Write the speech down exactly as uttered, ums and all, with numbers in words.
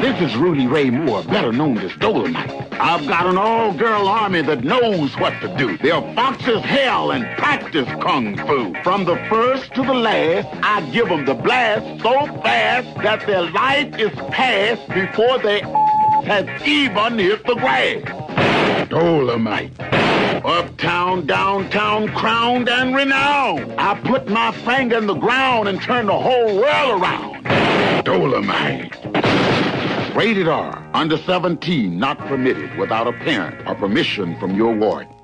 This is Rudy Ray Moore, better known as Dolomite. I've got an all-girl army that knows what to do. They're fox as hell and practice kung fu. From the first to the last, I give them the blast so fast that their life is past before they has even hit the grass. Dolomite. Uptown, downtown, crowned and renowned. I put my finger in the ground and turn the whole world around. Dolomite. Rated R. Under seventeen, not permitted without a parent or permission from your ward.